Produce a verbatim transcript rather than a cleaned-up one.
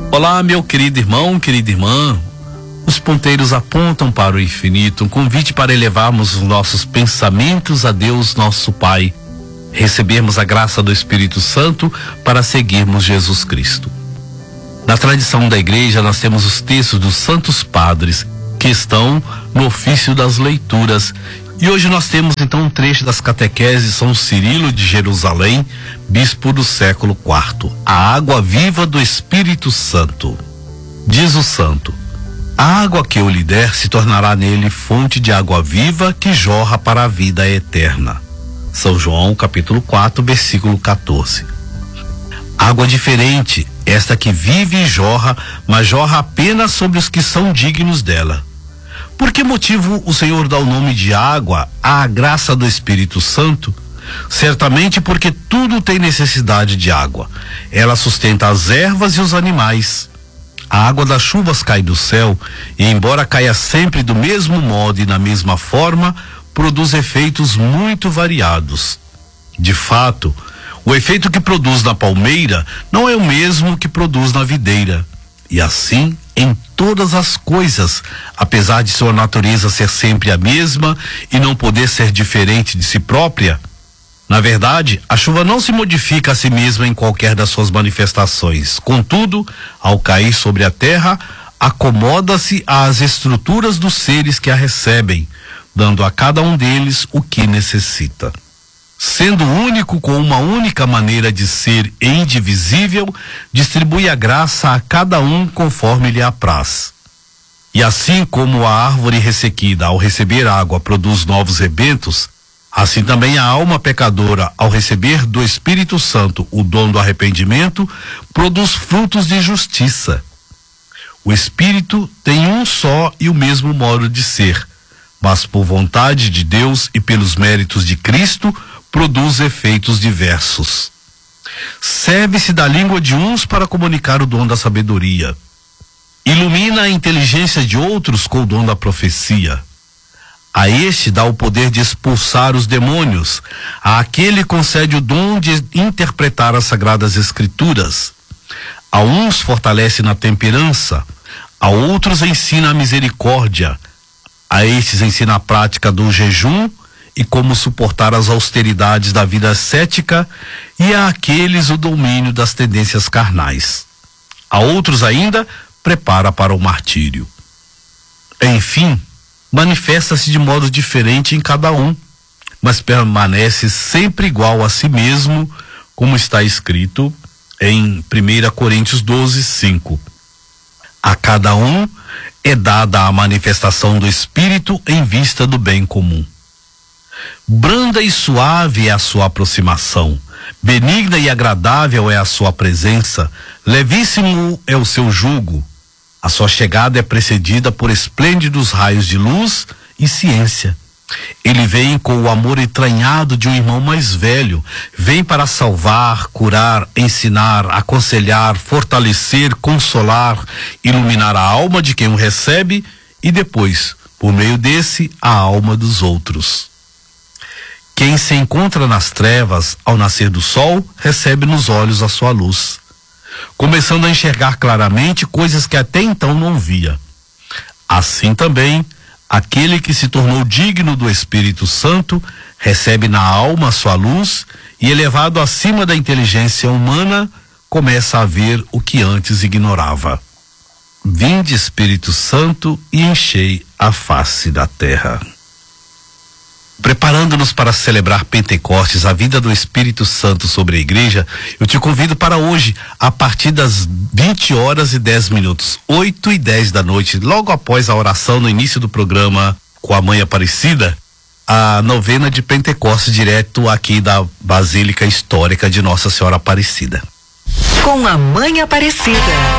Olá, meu querido irmão, querida irmã. Os ponteiros apontam para o infinito, um convite para elevarmos os nossos pensamentos a Deus, nosso Pai, recebermos a graça do Espírito Santo para seguirmos Jesus Cristo. Na tradição da igreja, nós temos os textos dos santos padres que estão no ofício das leituras. E hoje nós temos então um trecho das catequeses de São Cirilo de Jerusalém, bispo do século quarto. A água viva do Espírito Santo. Diz o santo: a água que eu lhe der se tornará nele fonte de água viva que jorra para a vida eterna. São João capítulo quatro, versículo quatorze. Água diferente, esta que vive e jorra, mas jorra apenas sobre os que são dignos dela. Por que motivo o Senhor dá o nome de água à graça do Espírito Santo? Certamente porque tudo tem necessidade de água. Ela sustenta as ervas e os animais. A água das chuvas cai do céu e, embora caia sempre do mesmo modo e na mesma forma, produz efeitos muito variados. De fato, o efeito que produz na palmeira não é o mesmo que produz na videira. E assim, em todas as coisas, apesar de sua natureza ser sempre a mesma e não poder ser diferente de si própria, na verdade, a chuva não se modifica a si mesma em qualquer das suas manifestações. Contudo, ao cair sobre a terra, acomoda-se às estruturas dos seres que a recebem, dando a cada um deles o que necessita. Sendo único com uma única maneira de ser e indivisível, distribui a graça a cada um conforme lhe apraz. E assim como a árvore ressequida, ao receber água, produz novos rebentos, assim também a alma pecadora, ao receber do Espírito Santo o dom do arrependimento, produz frutos de justiça. O Espírito tem um só e o mesmo modo de ser, mas por vontade de Deus e pelos méritos de Cristo, produz efeitos diversos. Serve-se da língua de uns para comunicar o dom da sabedoria. Ilumina a inteligência de outros com o dom da profecia. A este dá o poder de expulsar os demônios. A aquele concede o dom de interpretar as sagradas escrituras. A uns fortalece na temperança. A outros ensina a misericórdia. A estes ensina a prática do jejum e como suportar as austeridades da vida ascética, e a aqueles o domínio das tendências carnais. A outros ainda prepara para o martírio. Enfim, manifesta-se de modo diferente em cada um, mas permanece sempre igual a si mesmo, como está escrito em primeira Coríntios doze, cinco. A cada um é dada a manifestação do Espírito em vista do bem comum. Branda e suave é a sua aproximação, benigna e agradável é a sua presença, levíssimo é o seu jugo. A sua chegada é precedida por esplêndidos raios de luz e ciência. Ele vem com o amor entranhado de um irmão mais velho, vem para salvar, curar, ensinar, aconselhar, fortalecer, consolar, iluminar a alma de quem o recebe e depois, por meio desse, a alma dos outros. Quem se encontra nas trevas, ao nascer do sol, recebe nos olhos a sua luz, começando a enxergar claramente coisas que até então não via. Assim também, aquele que se tornou digno do Espírito Santo, recebe na alma a sua luz e, elevado acima da inteligência humana, começa a ver o que antes ignorava. Vinde, Espírito Santo, e enchei a face da terra. Preparando-nos para celebrar Pentecostes, a vinda do Espírito Santo sobre a igreja, eu te convido para hoje, a partir das vinte horas e dez minutos, oito e dez da noite, logo após a oração no início do programa com a Mãe Aparecida, a novena de Pentecostes, direto aqui da Basílica Histórica de Nossa Senhora Aparecida. Com a Mãe Aparecida.